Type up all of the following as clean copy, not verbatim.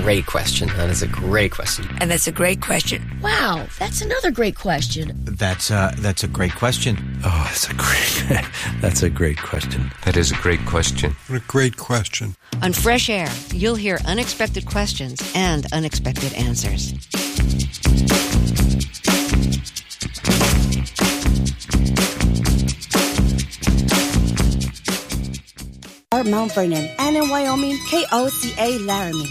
great question. That is a great question. And that's a great question. Wow, that's another great question. That's a great question. Oh, that's a great question. That is a great question. A great question. On Fresh Air, you'll hear unexpected questions and unexpected answers. Mount Vernon, and in Wyoming, KOCA Laramie.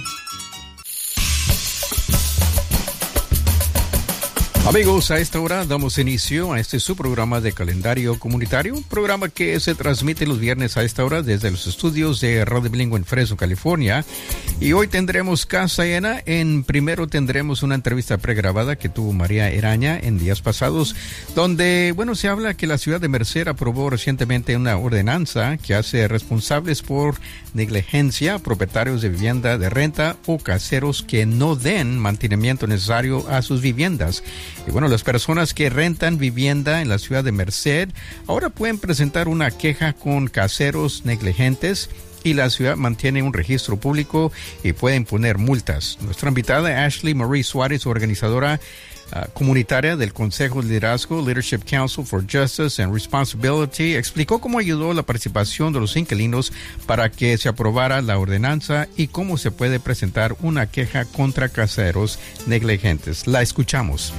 Amigos, a esta hora damos inicio a su programa de calendario comunitario, un programa que se transmite los viernes a esta hora desde los estudios de Radio Bilingüe en Fresno, California. Y hoy tendremos casa llena. Primero tendremos una entrevista pregrabada que tuvo María Eraña en días pasados, donde, se habla que la ciudad de Merced aprobó recientemente una ordenanza que hace responsables por negligencia a propietarios de vivienda de renta o caseros que no den mantenimiento necesario a sus viviendas. Y las personas que rentan vivienda en la ciudad de Merced ahora pueden presentar una queja con caseros negligentes y la ciudad mantiene un registro público y puede imponer multas. Nuestra invitada Ashley Marie Suárez, organizadora comunitaria del Consejo de Liderazgo, Leadership Council for Justice and Responsibility, explicó cómo ayudó la participación de los inquilinos para que se aprobara la ordenanza y cómo se puede presentar una queja contra caseros negligentes. La escuchamos.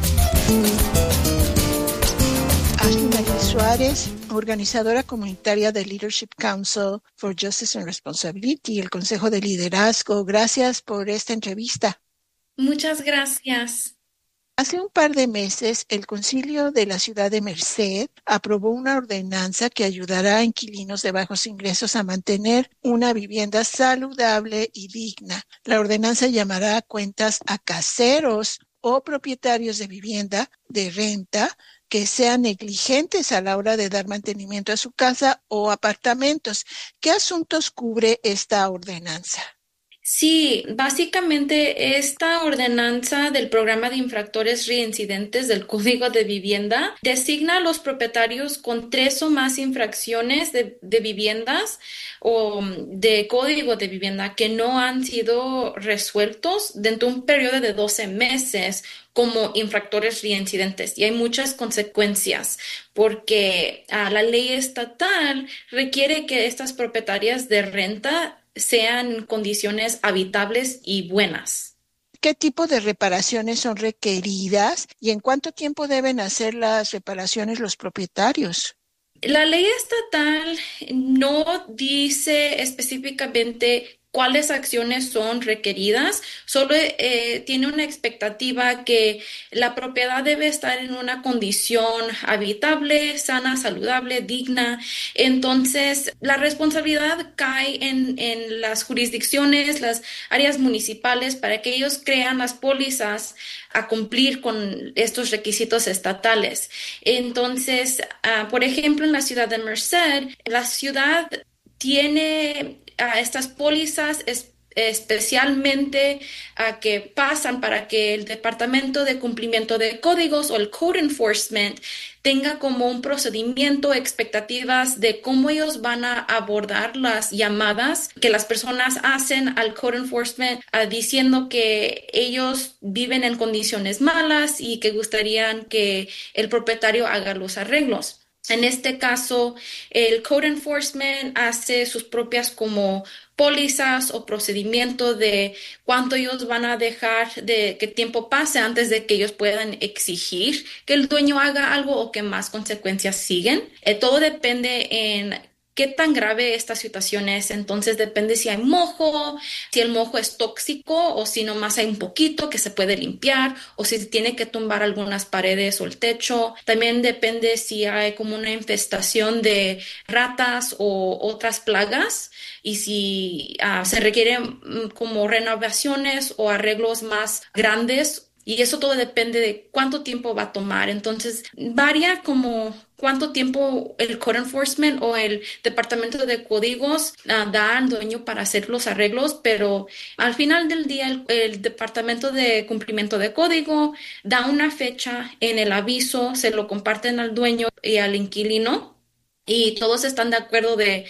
Ashley Marie Suárez, organizadora comunitaria del Leadership Council for Justice and Responsibility, el Consejo de Liderazgo. Gracias por esta entrevista. Muchas gracias. Hace un par de meses, el Concilio de la Ciudad de Merced aprobó una ordenanza que ayudará a inquilinos de bajos ingresos a mantener una vivienda saludable y digna. La ordenanza llamará a cuentas a caseros o propietarios de vivienda de renta que sean negligentes a la hora de dar mantenimiento a su casa o apartamentos. ¿Qué asuntos cubre esta ordenanza? Sí, básicamente esta ordenanza del programa de infractores reincidentes del Código de Vivienda designa a los propietarios con 3 o más infracciones de viviendas o de Código de Vivienda que no han sido resueltos dentro de un periodo de 12 meses como infractores reincidentes. Y hay muchas consecuencias porque la ley estatal requiere que estas propietarias de renta sean condiciones habitables y buenas. ¿Qué tipo de reparaciones son requeridas y en cuánto tiempo deben hacer las reparaciones los propietarios? La ley estatal no dice específicamente cuáles acciones son requeridas, solo tiene una expectativa que la propiedad debe estar en una condición habitable, sana, saludable, digna. Entonces, la responsabilidad cae en las jurisdicciones, las áreas municipales, para que ellos crean las pólizas a cumplir con estos requisitos estatales. Entonces, por ejemplo, en la ciudad de Merced, la ciudad tiene estas pólizas especialmente que pasan para que el Departamento de Cumplimiento de Códigos o el Code Enforcement tenga como un procedimiento, expectativas de cómo ellos van a abordar las llamadas que las personas hacen al Code Enforcement diciendo que ellos viven en condiciones malas y que gustarían que el propietario haga los arreglos. En este caso, el Code Enforcement hace sus propias como pólizas o procedimiento de cuánto ellos van a dejar de que tiempo pase antes de que ellos puedan exigir que el dueño haga algo o que más consecuencias siguen. Todo depende en qué tan grave esta situación es. Entonces depende si hay mojo, si el mojo es tóxico o si nomás hay un poquito que se puede limpiar o si se tiene que tumbar algunas paredes o el techo. También depende si hay como una infestación de ratas o otras plagas y si se requieren como renovaciones o arreglos más grandes. Y eso todo depende de cuánto tiempo va a tomar. Entonces, varía como cuánto tiempo el Code Enforcement o el Departamento de Códigos da al dueño para hacer los arreglos, pero al final del día el Departamento de Cumplimiento de Código da una fecha en el aviso, se lo comparten al dueño y al inquilino y todos están de acuerdo de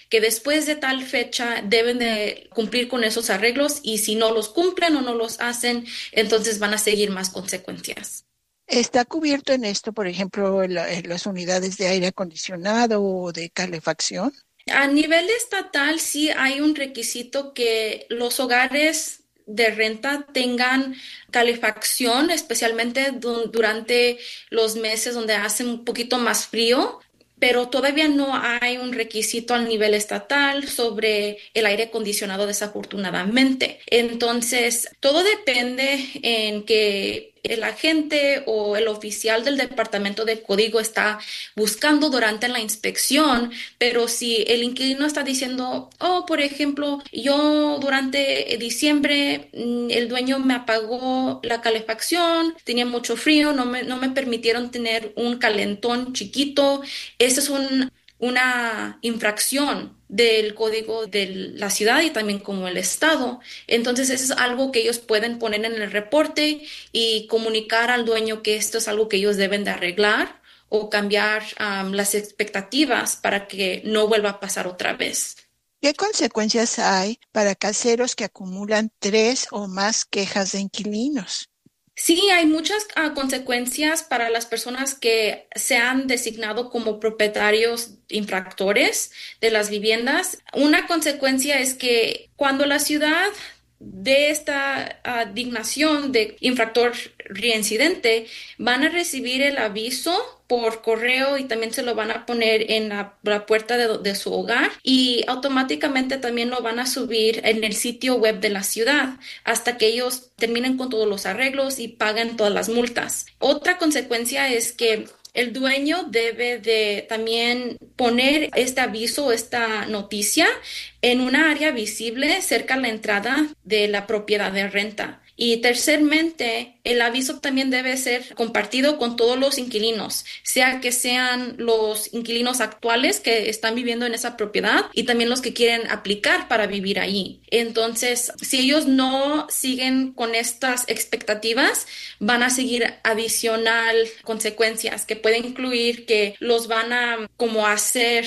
que después de tal fecha deben de cumplir con esos arreglos y si no los cumplen o no los hacen, entonces van a seguir más consecuencias. ¿Está cubierto en esto, por ejemplo, en las unidades de aire acondicionado o de calefacción? A nivel estatal sí hay un requisito que los hogares de renta tengan calefacción, especialmente durante los meses donde hace un poquito más frío, pero todavía no hay un requisito a nivel estatal sobre el aire acondicionado, desafortunadamente. Entonces, todo depende en que el agente o el oficial del departamento de código está buscando durante la inspección, pero si el inquilino está diciendo, por ejemplo, yo durante diciembre el dueño me apagó la calefacción, tenía mucho frío, no me permitieron tener un calentón chiquito, esa es una infracción del código de la ciudad y también como el estado. Entonces, eso es algo que ellos pueden poner en el reporte y comunicar al dueño que esto es algo que ellos deben de arreglar o cambiar las expectativas para que no vuelva a pasar otra vez. ¿Qué consecuencias hay para caseros que acumulan 3 o más quejas de inquilinos? Sí, hay muchas consecuencias para las personas que se han designado como propietarios infractores de las viviendas. Una consecuencia es que cuando la ciudad de esta designación de infractor reincidente, van a recibir el aviso por correo y también se lo van a poner en la puerta de su hogar y automáticamente también lo van a subir en el sitio web de la ciudad hasta que ellos terminen con todos los arreglos y paguen todas las multas. Otra consecuencia es que el dueño debe de también poner este aviso, esta noticia en una área visible cerca a la entrada de la propiedad de renta. Y terceramente, el aviso también debe ser compartido con todos los inquilinos, sea que sean los inquilinos actuales que están viviendo en esa propiedad y también los que quieren aplicar para vivir ahí. Entonces, si ellos no siguen con estas expectativas, van a seguir adicional consecuencias que pueden incluir que los van a como hacer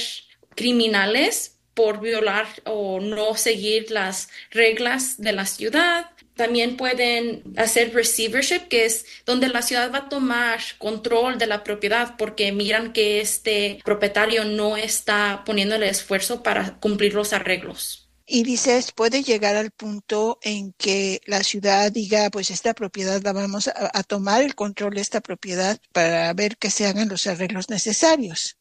criminales por violar o no seguir las reglas de la ciudad. También pueden hacer receivership, que es donde la ciudad va a tomar control de la propiedad porque miran que este propietario no está poniendo el esfuerzo para cumplir los arreglos. Y dices, puede llegar al punto en que la ciudad diga, pues esta propiedad la vamos a tomar el control de esta propiedad para ver que se hagan los arreglos necesarios.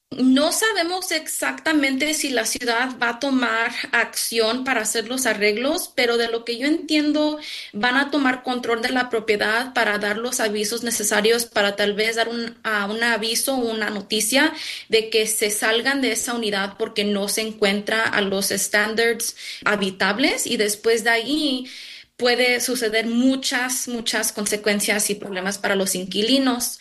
No sabemos exactamente si la ciudad va a tomar acción para hacer los arreglos, pero de lo que yo entiendo, van a tomar control de la propiedad para dar los avisos necesarios para tal vez dar un aviso o una noticia de que se salgan de esa unidad porque no se encuentra a los estándares habitables y después de ahí puede suceder muchas consecuencias y problemas para los inquilinos,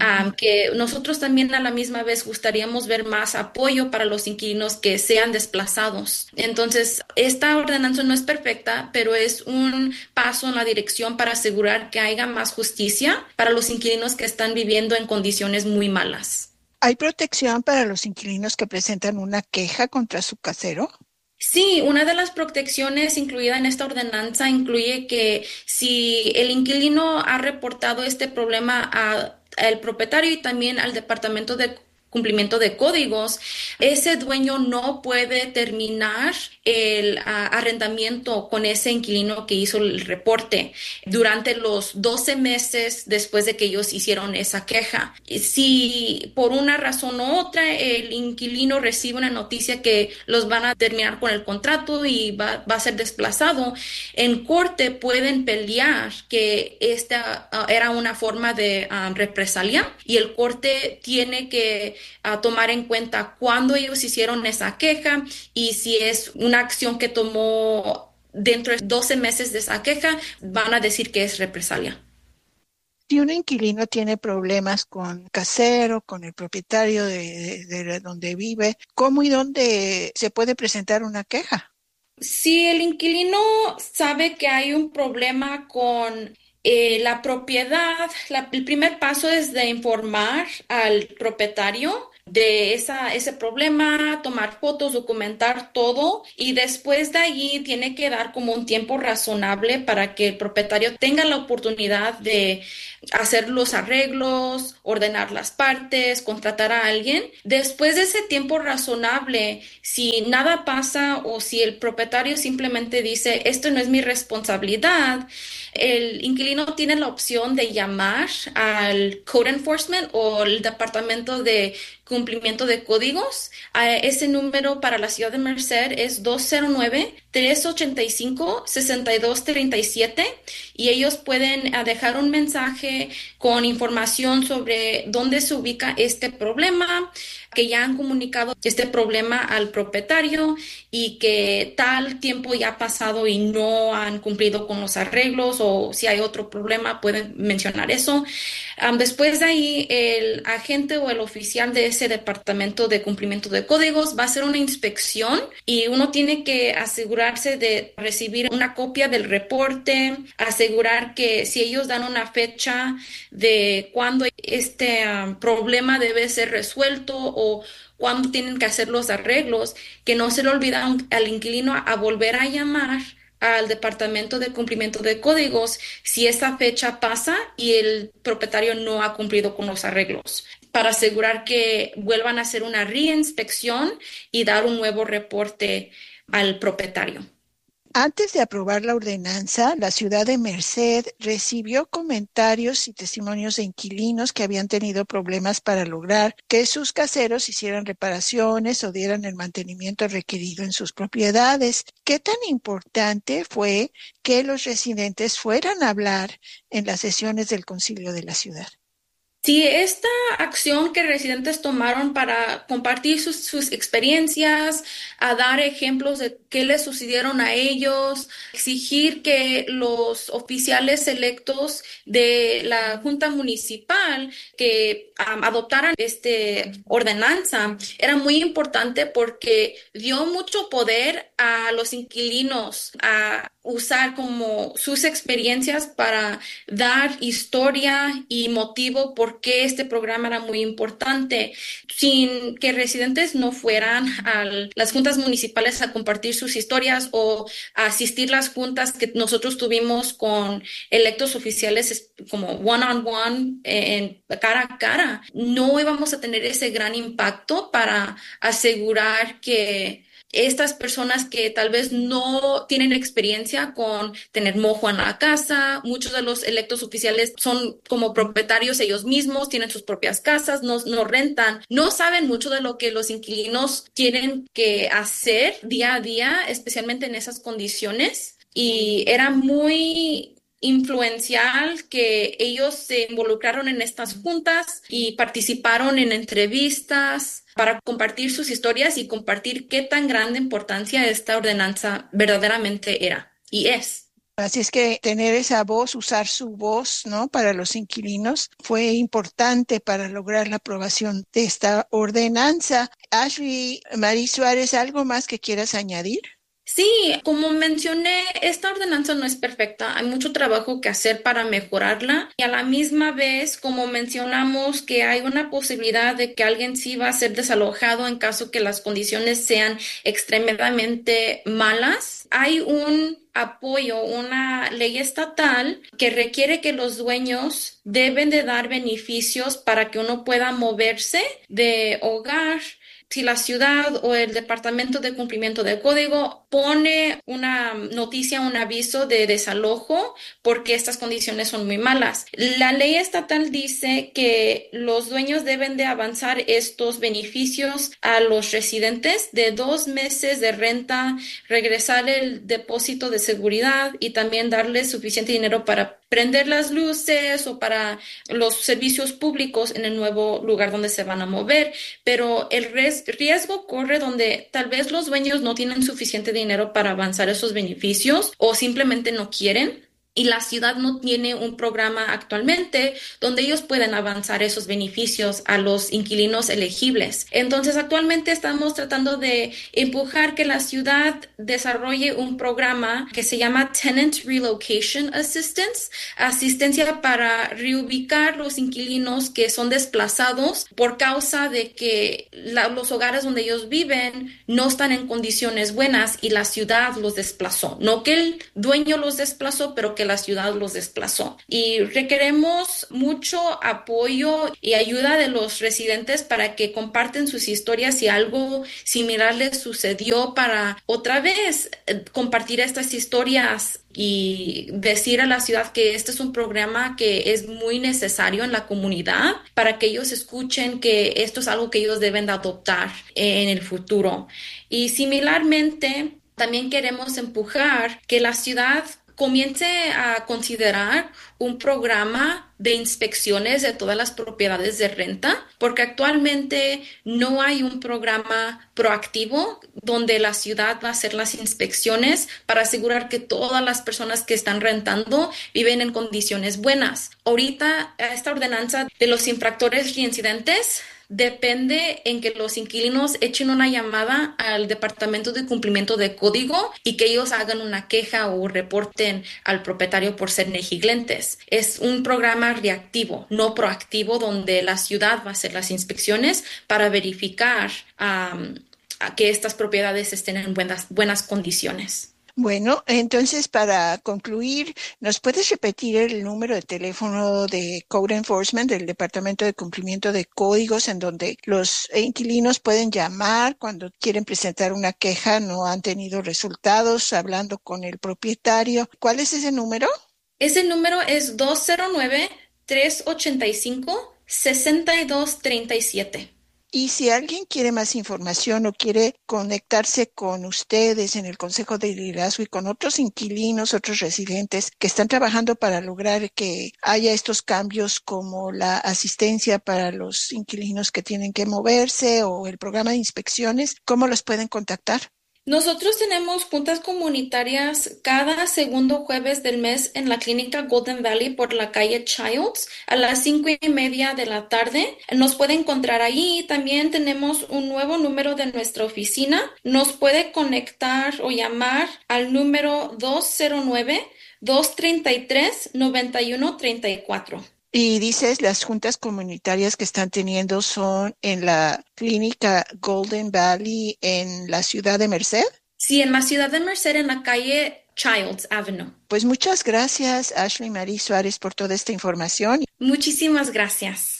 que nosotros también a la misma vez gustaríamos ver más apoyo para los inquilinos que sean desplazados. Entonces, esta ordenanza no es perfecta, pero es un paso en la dirección para asegurar que haya más justicia para los inquilinos que están viviendo en condiciones muy malas. ¿Hay protección para los inquilinos que presentan una queja contra su casero? Sí, una de las protecciones incluida en esta ordenanza incluye que si el inquilino ha reportado este problema al propietario y también al departamento de cumplimiento de códigos, ese dueño no puede terminar el arrendamiento con ese inquilino que hizo el reporte durante los 12 meses después de que ellos hicieron esa queja. Si por una razón u otra el inquilino recibe una noticia que los van a terminar con el contrato y va a ser desplazado, en corte pueden pelear que esta era una forma de represalia y el corte tiene que tomar en cuenta cuándo ellos hicieron esa queja y si es una acción que tomó dentro de 12 meses de esa queja, van a decir que es represalia. Si un inquilino tiene problemas con casero, con el propietario de donde vive, ¿cómo y dónde se puede presentar una queja? Si el inquilino sabe que hay un problema con la propiedad, el primer paso es de informar al propietario de ese problema, tomar fotos, documentar todo y después de allí tiene que dar como un tiempo razonable para que el propietario tenga la oportunidad de hacer los arreglos, ordenar las partes, contratar a alguien. Después de ese tiempo razonable, si nada pasa o si el propietario simplemente dice, esto no es mi responsabilidad, el inquilino tiene la opción de llamar al Code Enforcement o el Departamento de Cumplimiento de Códigos. Ese número para la ciudad de Merced es 209-385-6237 y ellos pueden dejar un mensaje con información sobre dónde se ubica este problema, que ya han comunicado este problema al propietario y que tal tiempo ya ha pasado y no han cumplido con los arreglos o si hay otro problema pueden mencionar eso. Después de ahí el agente o el oficial de ese departamento de cumplimiento de códigos va a hacer una inspección y uno tiene que asegurarse de recibir una copia del reporte, asegurar que si ellos dan una fecha de cuándo este problema debe ser resuelto o cuándo tienen que hacer los arreglos, que no se le olvida al inquilino a volver a llamar al departamento de cumplimiento de códigos si esa fecha pasa y el propietario no ha cumplido con los arreglos, para asegurar que vuelvan a hacer una reinspección y dar un nuevo reporte al propietario. Antes de aprobar la ordenanza, la ciudad de Merced recibió comentarios y testimonios de inquilinos que habían tenido problemas para lograr que sus caseros hicieran reparaciones o dieran el mantenimiento requerido en sus propiedades. ¿Qué tan importante fue que los residentes fueran a hablar en las sesiones del concilio de la ciudad? Sí, esta acción que residentes tomaron para compartir sus experiencias, a dar ejemplos de qué les sucedieron a ellos, exigir que los oficiales electos de la Junta Municipal que adoptaran esta ordenanza, era muy importante porque dio mucho poder a los inquilinos a usar como sus experiencias para dar historia y motivo por qué este programa era muy importante, sin que residentes no fueran a las juntas municipales a compartir sus historias o a asistir las juntas que nosotros tuvimos con electos oficiales como one-on-one, en cara a cara. No íbamos a tener ese gran impacto para asegurar que estas personas que tal vez no tienen experiencia con tener mojo en la casa, muchos de los electos oficiales son como propietarios ellos mismos, tienen sus propias casas, no rentan, no saben mucho de lo que los inquilinos tienen que hacer día a día, especialmente en esas condiciones. Y era muy influencial que ellos se involucraron en estas juntas y participaron en entrevistas para compartir sus historias y compartir qué tan grande importancia esta ordenanza verdaderamente era y es. Así es que tener esa voz, usar su voz, ¿no?, para los inquilinos fue importante para lograr la aprobación de esta ordenanza. Ashley, María Suárez, ¿algo más que quieras añadir? Sí, como mencioné, esta ordenanza no es perfecta, hay mucho trabajo que hacer para mejorarla y a la misma vez, como mencionamos, que hay una posibilidad de que alguien sí va a ser desalojado en caso que las condiciones sean extremadamente malas. Hay un apoyo, una ley estatal que requiere que los dueños deben de dar beneficios para que uno pueda moverse de hogar. Si la ciudad o el departamento de cumplimiento de código pone una noticia, un aviso de desalojo porque estas condiciones son muy malas. La ley estatal dice que los dueños deben de avanzar estos beneficios a los residentes de 2 meses de renta, regresar el depósito de seguridad y también darles suficiente dinero para prender las luces o para los servicios públicos en el nuevo lugar donde se van a mover. Pero el riesgo corre donde tal vez los dueños no tienen suficiente dinero para avanzar esos beneficios o simplemente no quieren. y la ciudad no tiene un programa actualmente donde ellos pueden avanzar esos beneficios a los inquilinos elegibles. Entonces, actualmente estamos tratando de empujar que la ciudad desarrolle un programa que se llama Tenant Relocation Assistance, asistencia para reubicar los inquilinos que son desplazados por causa de que los hogares donde ellos viven no están en condiciones buenas y la ciudad los desplazó. No que el dueño los desplazó, pero que la ciudad los desplazó. Y requeremos mucho apoyo y ayuda de los residentes para que comparten sus historias si algo similar les sucedió, para otra vez compartir estas historias y decir a la ciudad que este es un programa que es muy necesario en la comunidad para que ellos escuchen que esto es algo que ellos deben de adoptar en el futuro. Y similarmente, también queremos empujar que la ciudad comience a considerar un programa de inspecciones de todas las propiedades de renta, porque actualmente no hay un programa proactivo donde la ciudad va a hacer las inspecciones para asegurar que todas las personas que están rentando viven en condiciones buenas. Ahorita, esta ordenanza de los infractores reincidentes depende en que los inquilinos echen una llamada al Departamento de Cumplimiento de Código y que ellos hagan una queja o reporten al propietario por ser negligentes. Es un programa reactivo, no proactivo, donde la ciudad va a hacer las inspecciones para verificar que estas propiedades estén en buenas condiciones. Bueno, entonces para concluir, ¿nos puedes repetir el número de teléfono de Code Enforcement del Departamento de Cumplimiento de Códigos en donde los inquilinos pueden llamar cuando quieren presentar una queja, no han tenido resultados, hablando con el propietario? ¿Cuál es ese número? Ese número es 209-385-6237. Y si alguien quiere más información o quiere conectarse con ustedes en el Consejo de Liderazgo y con otros inquilinos, otros residentes que están trabajando para lograr que haya estos cambios como la asistencia para los inquilinos que tienen que moverse o el programa de inspecciones, ¿cómo los pueden contactar? Nosotros tenemos juntas comunitarias cada segundo jueves del mes en la clínica Golden Valley por la calle Childs a las 5:30 de la tarde. Nos puede encontrar ahí. También tenemos un nuevo número de nuestra oficina. Nos puede conectar o llamar al número 209-233-9134. Y dices, las juntas comunitarias que están teniendo son en la clínica Golden Valley en la ciudad de Merced. Sí, en la ciudad de Merced, en la calle Childs Avenue. Pues muchas gracias, Ashley Marie Suárez, por toda esta información. Muchísimas gracias.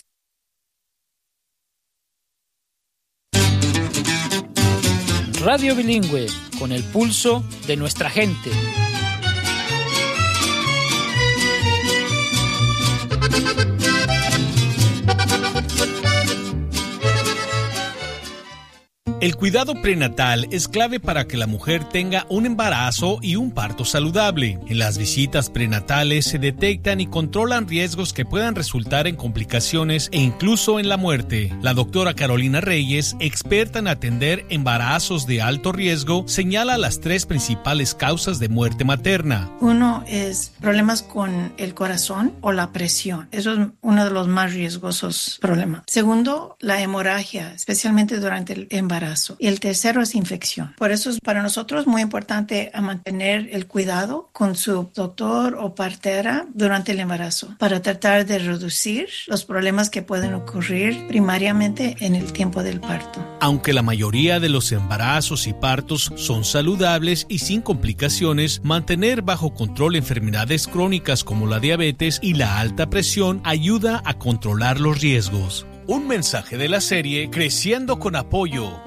Radio Bilingüe, con el pulso de nuestra gente. El cuidado prenatal es clave para que la mujer tenga un embarazo y un parto saludable. En las visitas prenatales se detectan y controlan riesgos que puedan resultar en complicaciones e incluso en la muerte. La doctora Carolina Reyes, experta en atender embarazos de alto riesgo, señala las 3 principales causas de muerte materna. Uno es problemas con el corazón o la presión. Eso es uno de los más riesgosos problemas. Segundo, la hemorragia, especialmente durante el embarazo. Y el tercero es infección. Por eso es para nosotros muy importante mantener el cuidado con su doctor o partera durante el embarazo para tratar de reducir los problemas que pueden ocurrir primariamente en el tiempo del parto. Aunque la mayoría de los embarazos y partos son saludables y sin complicaciones, mantener bajo control enfermedades crónicas como la diabetes y la alta presión ayuda a controlar los riesgos. Un mensaje de la serie Creciendo con Apoyo,